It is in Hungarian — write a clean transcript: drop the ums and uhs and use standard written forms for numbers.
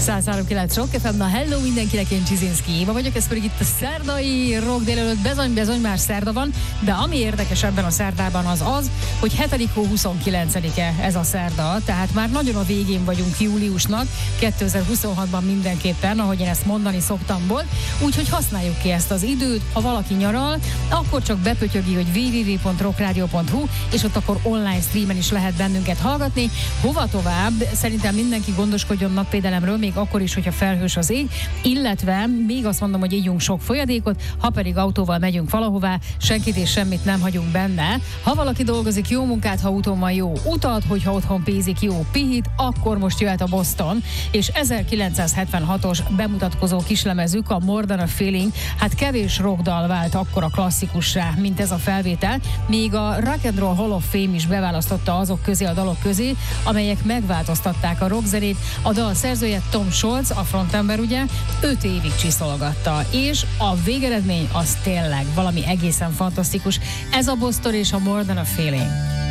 103.9 Rock FM, na hello mindenkinek, én Csizinszki Éva vagyok, ez pedig itt a szerdai rock délelőtt, bizony már szerda van, de ami érdekes ebben a szerdában az, hogy 7. hó 29-e ez a szerda, tehát már nagyon a végén vagyunk júliusnak, 2026-ban mindenképpen, ahogy én ezt mondani szoktam volt, úgyhogy használjuk ki ezt az időt, ha valaki nyaral, akkor csak bepötyögi, hogy www.rockradio.hu, és ott akkor online streamen is lehet bennünket hallgatni. Hova tovább? Szerintem mindenki gondoskodjon napvédelemről, még akkor is, hogyha felhős az ég, illetve még azt mondom, hogy ígyunk sok folyadékot, ha pedig autóval megyünk valahová, senkit és semmit nem hagyunk benne. Ha valaki dolgozik, jó munkát, ha úton van, jó utat, hogyha otthon pézik, jó pihit, akkor most jöhet a Boston, és 1976-os bemutatkozó kislemezük, a More Than a Feeling, hát kevés rockdal vált akkor a klasszikussá, mint ez a felvétel, még a Rock and Roll Hall of Fame is beválasztotta azok közé a dalok közé, amelyek megváltoztatták a rockzenét. A dal szerzője Tom Scholz, a frontember ugye, 5 évig csiszolgatta, és a végeredmény az tényleg valami egészen fantasztikus. Ez a Boston és a More Than a Feeling.